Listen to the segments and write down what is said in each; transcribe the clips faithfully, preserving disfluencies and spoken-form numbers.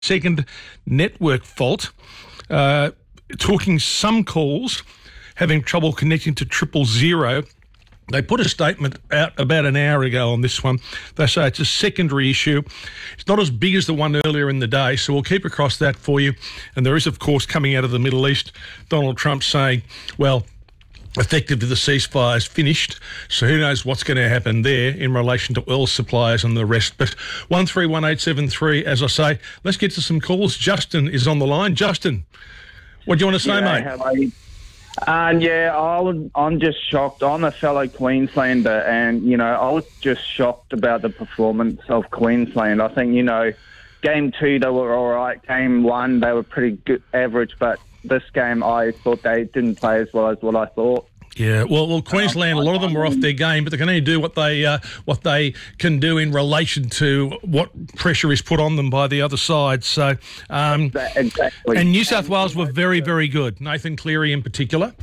second network fault, uh, talking some calls having trouble connecting to triple zero. They put a statement out about an hour ago on this one. They say it's a secondary issue. It's not as big as the one earlier in the day, so we'll keep across that for you. And there is, of course, coming out of the Middle East, Donald Trump saying, well, effectively the ceasefire's finished, so who knows what's going to happen there in relation to oil suppliers and the rest. But one three one eight seven three, as I say, let's get to some calls. Justin is on the line. Justin, what do you want to say, yeah, mate? How are you? Um, yeah, I was, I'm just shocked. I'm a fellow Queenslander, and, you know, I was just shocked about the performance of Queensland. I think, you know, game two, they were all right. Game one, they were pretty good, average, but this game, I thought they didn't play as well as what I thought. Yeah, well, well, Queensland, a lot of them were off their game, but they can only do what they uh, what they can do in relation to what pressure is put on them by the other side. So, um, exactly. And New South Wales were very, very good. Nathan Cleary in particular.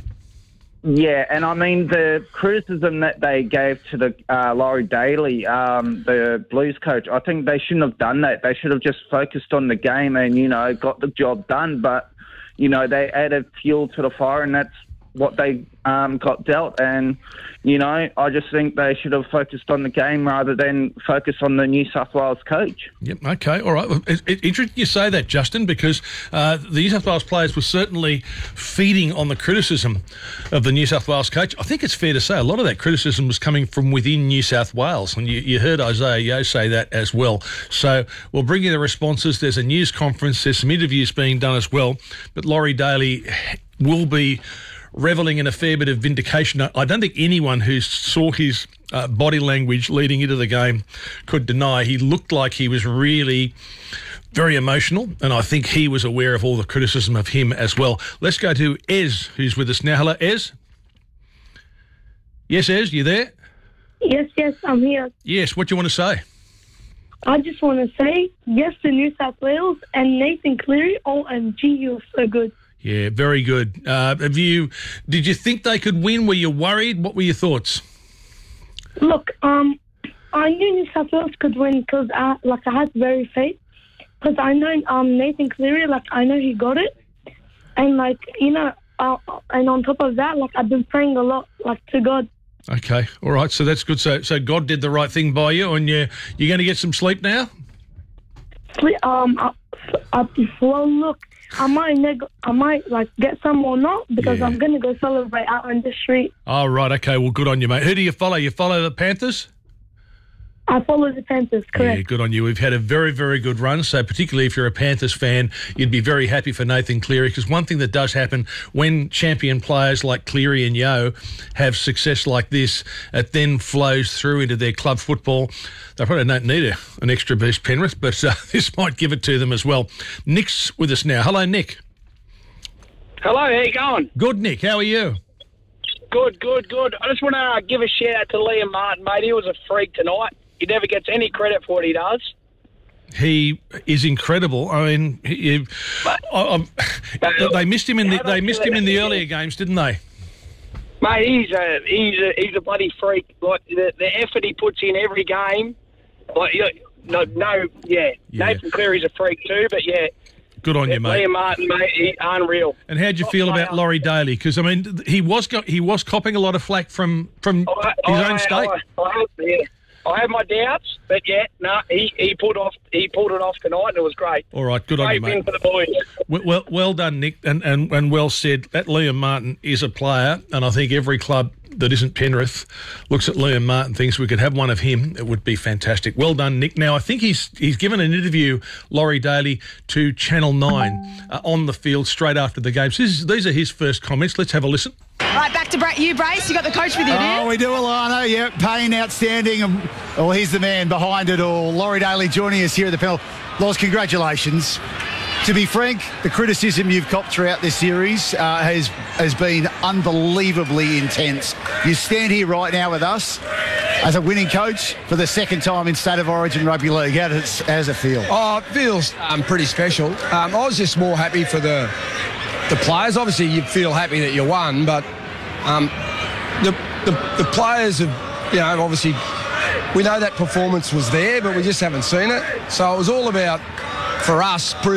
Yeah, and I mean the criticism that they gave to the uh, Laurie Daly, um, the Blues coach, I think they shouldn't have done that. They should have just focused on the game and, you know, got the job done. But, you know, they added fuel to the fire, and that's what they um, got dealt. And, you know, I just think they should have focused on the game rather than focus on the New South Wales coach. Yep, okay, all right. It's it, interesting you say that, Justin, because uh, the New South Wales players were certainly feeding on the criticism of the New South Wales coach. I think it's fair to say a lot of that criticism was coming from within New South Wales, and you, you heard Isaiah Yeo say that as well. So we'll bring you the responses. There's a news conference, there's some interviews being done as well, but Laurie Daly will be revelling in a fair bit of vindication. I don't think anyone who saw his uh, body language leading into the game could deny he looked like he was really very emotional, and I think he was aware of all the criticism of him as well. Let's go to Ez, who's with us now. Hello, Ez. Yes, Ez, you there? Yes, yes, I'm here. Yes, what do you want to say? I just want to say yes to New South Wales and Nathan Cleary. O M G, you were so good. Yeah, very good. Uh, have you? Did you think they could win? Were you worried? What were your thoughts? Look, um, I knew New South Wales could win because, I, like, I had very faith. Because I know um Nathan Cleary, like, I know he got it, and like, you know, uh, and on top of that, like, I've been praying a lot, like, to God. Okay, all right. So that's good. So, so God did the right thing by you, and you you're going to get some sleep now. Sleep, um, I, I, well, look. I might neg- I might like get some or not because yeah. I'm going to go celebrate out on the street. Oh, right. Okay. Well, good on you, mate. Who do you follow? You follow the Panthers? I follow the Panthers, correct. Yeah, good on you. We've had a very, very good run. So particularly if you're a Panthers fan, you'd be very happy for Nathan Cleary, because one thing that does happen when champion players like Cleary and Yeo have success like this, it then flows through into their club football. They probably don't need a, an extra boost, Penrith, but uh, this might give it to them as well. Nick's with us now. Hello, Nick. Hello, how you going? Good, Nick. How are you? Good, good, good. I just want to give a shout out to Liam Martin, mate. He was a freak tonight. He never gets any credit for what he does. He is incredible. I mean, he, but, I, but, they missed him in the they missed him in the yeah. earlier games, didn't they? Mate, he's a he's a he's a bloody freak. Like the, the effort he puts in every game. Like no, no, yeah. yeah. Nathan Cleary's a freak too, but yeah. Good on you, mate. Liam Martin, mate, he, unreal. And how'd you feel about Laurie Daly? Because I mean, he was he was copping a lot of flack from from I, his I, own state. I, I, yeah. I have my doubts, but yeah, no, nah, he, he pulled off he pulled it off tonight, and it was great. All right, good great on you, mate. Win for the boys. Well, well, well done, Nick, and, and and well said. That Liam Martin is a player, and I think every club that isn't Penrith looks at Liam Martin, thinks we could have one of him. It would be fantastic. Well done, Nick. Now, I think he's he's given an interview, Laurie Daly, to Channel nine uh, on the field straight after the game. So this is, these are his first comments. Let's have a listen. Right, back to Bra- you, Brace. You got the coach with you, do you? Oh, we do, Alana. Yeah, Payne, outstanding. And, well, he's the man behind it all. Laurie Daly joining us here at the panel. Loz, congratulations. To be frank, the criticism you've copped throughout this series uh, has has been unbelievably intense. You stand here right now with us as a winning coach for the second time in State of Origin Rugby League. How does, how does it feel? Oh, it feels um, pretty special. Um, I was just more happy for the the players. Obviously, you feel happy that you won, but um, the, the the players have, you know, obviously we know that performance was there, but we just haven't seen it. So it was all about for us,